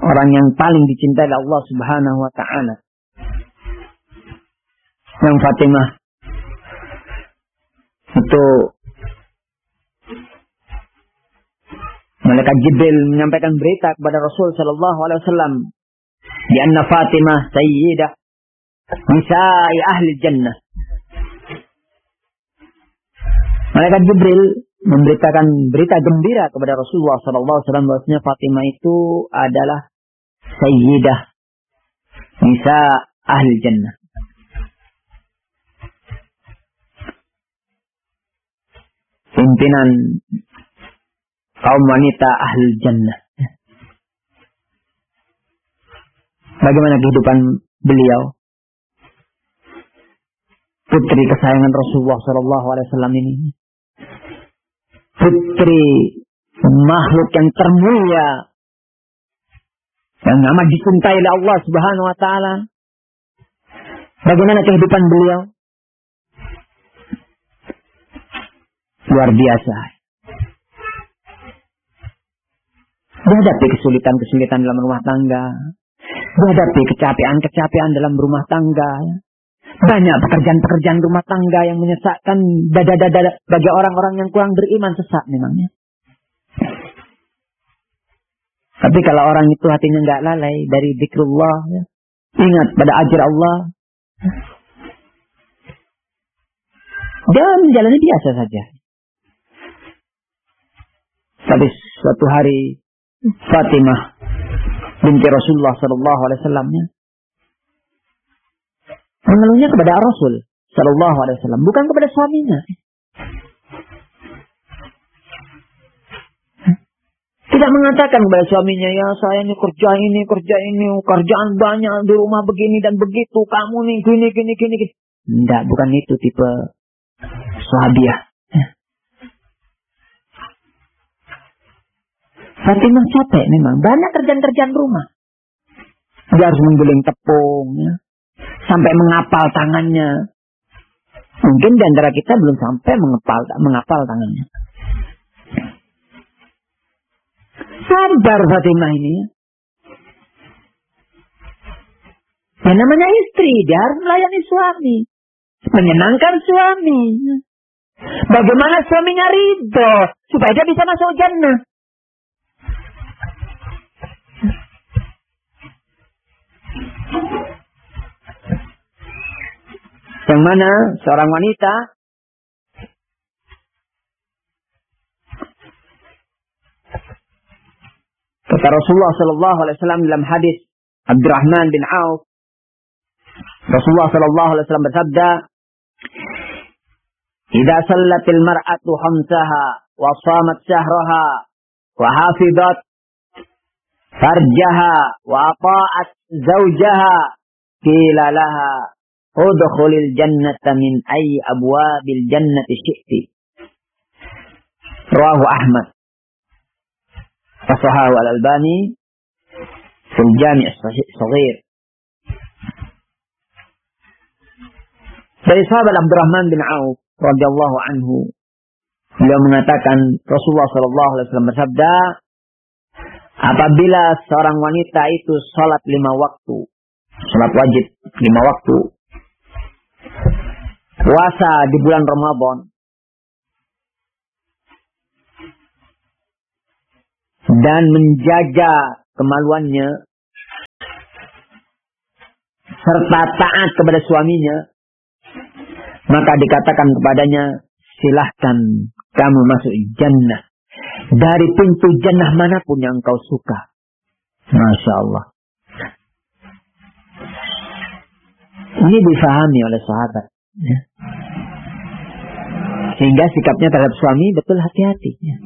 orang yang paling dicintai oleh Allah Subhanahu wa taala. Yang Fatimah itu malaikat Jibril menyampaikan berita kepada Rasul sallallahu alaihi wasallam di anna Fatimah sayyidah nisa'i ahli jannah. Malaikat Jibril memberitakan berita gembira kepada Rasulullah sallallahu alaihi wasallam bahwasanya Fatimah itu adalah sayyidah nisa ahli jannah. Pimpinan kaum wanita ahli jannah. Bagaimana kehidupan beliau? Putri kesayangan Rasulullah sallallahu alaihi wasallam ini. Putri makhluk yang termulia yang amat dicintai oleh Allah Subhanahu wa taala. Bagaimana kehidupan beliau? Luar biasa. Menghadapi kesulitan-kesulitan dalam rumah tangga, menghadapi kecapean-kecapean dalam rumah tangga. Banyak pekerjaan-pekerjaan rumah tangga yang menyesakkan dada-dada bagi orang-orang yang kurang beriman, sesak memangnya. Tapi kalau orang itu hatinya enggak lalai dari zikrullah, ya, ingat pada ajar Allah, dia menjalani biasa saja. Tapi suatu hari Fatimah binti Rasulullah sallallahu alaihi wasallam mengeluhnya kepada Rasul sallallahu alaihi wasallam, bukan kepada suaminya. Tidak mengatakan kepada suaminya, ya saya ini kerja ini, kerjaan banyak di rumah begini dan begitu, kamu nih gini. Tidak, bukan itu tipe sahabiah. Fatimah capek memang, banyak kerjaan-kerjaan rumah. Dia harus menggiling tepung, ya, sampai mengapal tangannya. Mungkin di antara kita belum sampai mengapal tangannya. Sabar Fatimah ini. Ya namanya istri, dia harus melayani suami, menyenangkan suami. Bagaimana suaminya ridho supaya dia bisa masuk jannah. Yang mana seorang wanita kata Rasulullah sallallahu alaihi wasallam dalam hadis Abdurrahman bin Auf, Rasulullah sallallahu alaihi wasallam bersabda, "Idza sallatil mar'atu khamsaha wa shamat shahraha wa hafizat farjaha wa ata'at zawjaha qila laha udkhulil jannata min ayyi abwabil jannati syi'ti." Rawahu Ahmad. Sahahu Al-Albani fil Jami' As-Shaghir. Dari sahabat Abdurrahman bin Auf radhiyallahu anhu, beliau mengatakan Rasulullah sallallahu alaihi wasallam bersabda, apabila seorang wanita itu salat 5 waktu, salat wajib 5 waktu, puasa di bulan Ramadan, dan menjaga kemaluannya serta taat kepada suaminya, maka dikatakan kepadanya, silahkan kamu masuk jannah dari pintu jannah manapun yang kau suka. Masya Allah. Ini difahami oleh sahabat, ya. Sehingga sikapnya terhadap suami betul hati-hati, ya.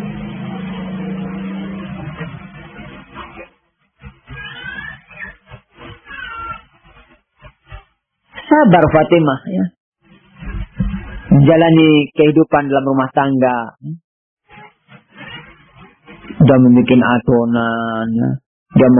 Sabar Fatimah, ya, menjalani kehidupan dalam rumah tangga. Dia membuat adonan, ya. Dia